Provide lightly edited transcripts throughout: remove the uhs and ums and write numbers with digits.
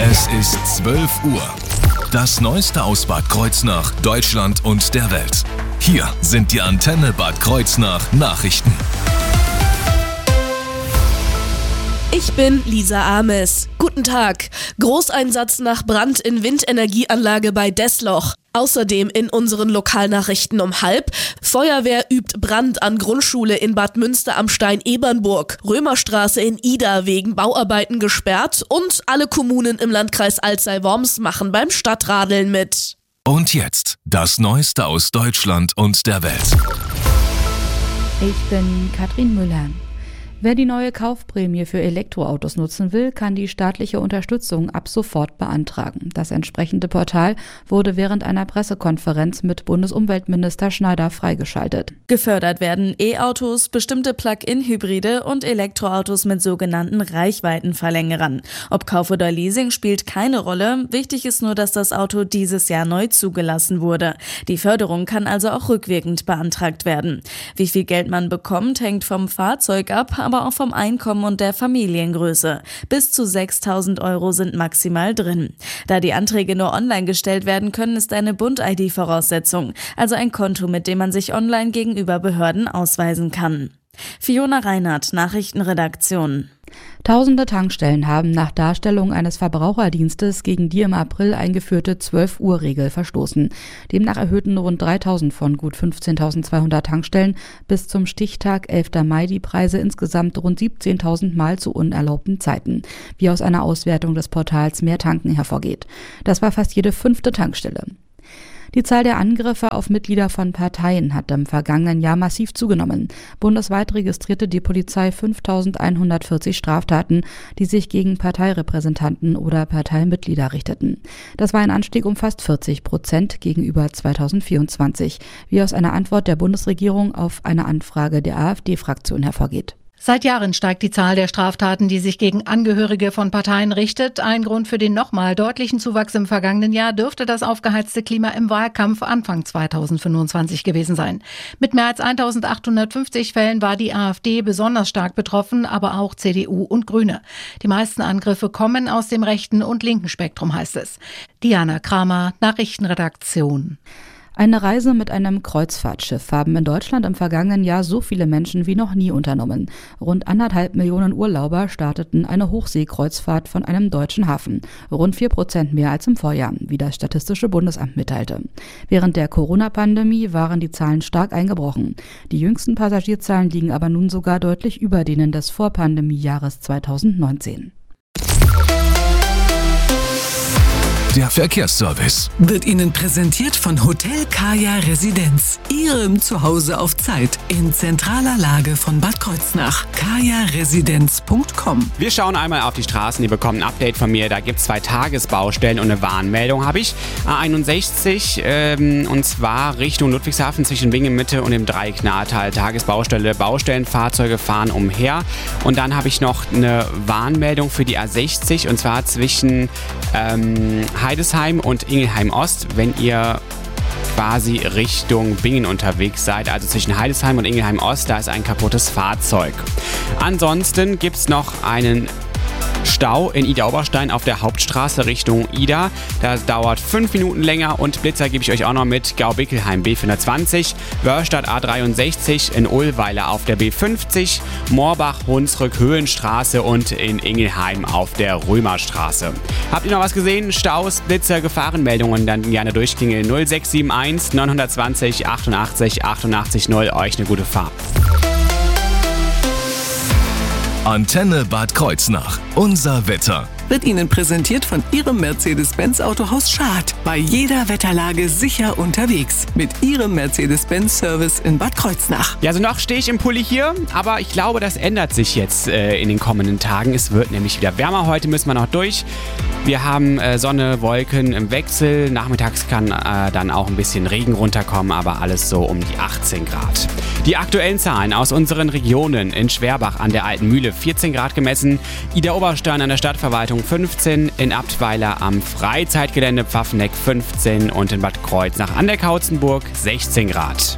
Es ist 12 Uhr. Das Neueste aus Bad Kreuznach, Deutschland und der Welt. Hier sind die Antenne Bad Kreuznach Nachrichten. Ich bin Lisa Ames. Guten Tag. Großeinsatz nach Brand in Windenergieanlage bei Desloch. Außerdem in unseren Lokalnachrichten um 12:30. Feuerwehr übt Brand an Grundschule in Bad Münster am Stein-Ebernburg. Römerstraße in Ida wegen Bauarbeiten gesperrt. Und alle Kommunen im Landkreis Alzey-Worms machen beim Stadtradeln mit. Und jetzt das Neueste aus Deutschland und der Welt. Ich bin Katrin Müller. Wer die neue Kaufprämie für Elektroautos nutzen will, kann die staatliche Unterstützung ab sofort beantragen. Das entsprechende Portal wurde während einer Pressekonferenz mit Bundesumweltminister Schneider freigeschaltet. Gefördert werden E-Autos, bestimmte Plug-in-Hybride und Elektroautos mit sogenannten Reichweitenverlängerern. Ob Kauf oder Leasing spielt keine Rolle. Wichtig ist nur, dass das Auto dieses Jahr neu zugelassen wurde. Die Förderung kann also auch rückwirkend beantragt werden. Wie viel Geld man bekommt, hängt vom Fahrzeug ab, aber auch vom Einkommen und der Familiengröße. Bis zu 6.000 € sind maximal drin. Da die Anträge nur online gestellt werden können, ist eine Bund-ID Voraussetzung, also ein Konto, mit dem man sich online gegenüber Behörden ausweisen kann. Fiona Reinhardt, Nachrichtenredaktion. Tausende Tankstellen haben nach Darstellung eines Verbraucherdienstes gegen die im April eingeführte 12-Uhr-Regel verstoßen. Demnach erhöhten rund 3.000 von gut 15.200 Tankstellen bis zum Stichtag 11. Mai die Preise insgesamt rund 17.000 Mal zu unerlaubten Zeiten, wie aus einer Auswertung des Portals Mehr Tanken hervorgeht. Das war fast jede 5. Tankstelle. Die Zahl der Angriffe auf Mitglieder von Parteien hat im vergangenen Jahr massiv zugenommen. Bundesweit registrierte die Polizei 5.140 Straftaten, die sich gegen Parteirepräsentanten oder Parteimitglieder richteten. Das war ein Anstieg um fast 40% gegenüber 2024, wie aus einer Antwort der Bundesregierung auf eine Anfrage der AfD-Fraktion hervorgeht. Seit Jahren steigt die Zahl der Straftaten, die sich gegen Angehörige von Parteien richtet. Ein Grund für den nochmal deutlichen Zuwachs im vergangenen Jahr dürfte das aufgeheizte Klima im Wahlkampf Anfang 2025 gewesen sein. Mit mehr als 1.850 Fällen war die AfD besonders stark betroffen, aber auch CDU und Grüne. Die meisten Angriffe kommen aus dem rechten und linken Spektrum, heißt es. Diana Kramer, Nachrichtenredaktion. Eine Reise mit einem Kreuzfahrtschiff haben in Deutschland im vergangenen Jahr so viele Menschen wie noch nie unternommen. Rund 1,5 Millionen Urlauber starteten eine Hochseekreuzfahrt von einem deutschen Hafen. Rund 4% mehr als im Vorjahr, wie das Statistische Bundesamt mitteilte. Während der Corona-Pandemie waren die Zahlen stark eingebrochen. Die jüngsten Passagierzahlen liegen aber nun sogar deutlich über denen des Vorpandemiejahres 2019. Der Verkehrsservice wird Ihnen präsentiert von Hotel Kaya Residenz. Ihrem Zuhause auf Zeit in zentraler Lage von Bad Kreuznach. kajaresidenz.com. Wir schauen einmal auf die Straßen. Ihr bekommt ein Update von mir. Da gibt es 2 Tagesbaustellen und eine Warnmeldung habe ich. A61 und zwar Richtung Ludwigshafen zwischen Wingemitte und dem Dreieck-Nahrtal. Tagesbaustelle. Baustellenfahrzeuge fahren umher. Und dann habe ich noch eine Warnmeldung für die A60 und zwar zwischen Heidesheim und Ingelheim Ost, wenn ihr quasi Richtung Bingen unterwegs seid, also zwischen Heidesheim und Ingelheim Ost, da ist ein kaputtes Fahrzeug. Ansonsten gibt es noch einen Stau in Ida-Oberstein auf der Hauptstraße Richtung Ida. Das dauert 5 Minuten länger und Blitzer gebe ich euch auch noch mit. Gau-Bickelheim B420, Wörstadt A63, in Ullweiler auf der B50, Moorbach, Hunsrück, Höhenstraße und in Ingelheim auf der Römerstraße. Habt ihr noch was gesehen? Staus, Blitzer, Gefahrenmeldungen? Dann gerne durchklingeln 0671 920 88 88 0. Euch eine gute Fahrt. Antenne Bad Kreuznach. Unser Wetter. Wird Ihnen präsentiert von Ihrem Mercedes-Benz Autohaus Schad. Bei jeder Wetterlage sicher unterwegs. Mit Ihrem Mercedes-Benz-Service in Bad Kreuznach. Ja, also noch stehe ich im Pulli hier, aber ich glaube, das ändert sich jetzt in den kommenden Tagen. Es wird nämlich wieder wärmer. Heute müssen wir noch durch. Wir haben Sonne, Wolken im Wechsel. Nachmittags kann dann auch ein bisschen Regen runterkommen, aber alles so um die 18 Grad. Die aktuellen Zahlen aus unseren Regionen: in Schwerbach an der Alten Mühle 14 Grad gemessen, Ida-Oberstein an der Stadtverwaltung 15, in Abtweiler am Freizeitgelände Pfaffenegg 15 und in Bad Kreuznach an der Kautzenburg 16 Grad.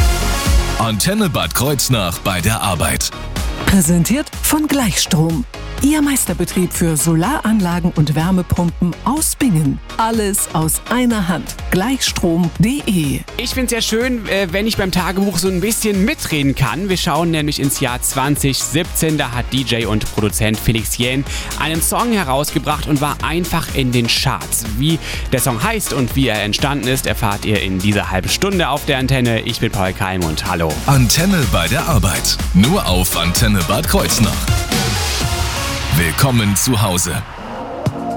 Antenne Bad Kreuznach bei der Arbeit. Präsentiert von Gleichstrom. Ihr Meisterbetrieb für Solaranlagen und Wärmepumpen aus Bingen. Alles aus einer Hand. Gleichstrom.de. Ich finde es ja schön, wenn ich beim Tagebuch so ein bisschen mitreden kann. Wir schauen nämlich ins Jahr 2017. Da hat DJ und Produzent Felix Jähn einen Song herausgebracht und war einfach in den Charts. Wie der Song heißt und wie er entstanden ist, erfahrt ihr in dieser halben Stunde auf der Antenne. Ich bin Paul Keim und hallo. Antenne bei der Arbeit. Nur auf Antenne Bad Kreuznach. Willkommen zu Hause.